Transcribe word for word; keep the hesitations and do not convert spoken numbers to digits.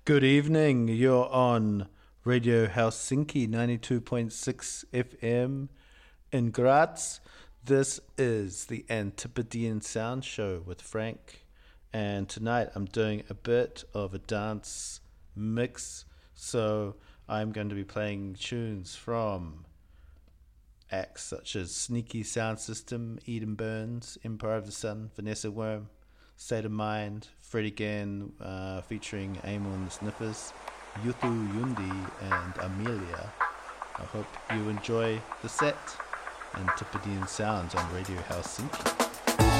Good evening. You're on Radio Helsinki ninety-two point six F M in Graz. This is the Antipodean Sound Show with Frank. And tonight I'm doing a bit of a dance mix. So I'm going to be playing tunes from acts such as Sneaky Sound System, Eden Burns, Empire of the Sun, Vanessa Worm, State of Mind, Freddie Gann uh, featuring Amon and the Sniffers, Yuthu Yundi and Amelia. I hope you enjoy the set. Antipodean Sounds on Radio Helsinki.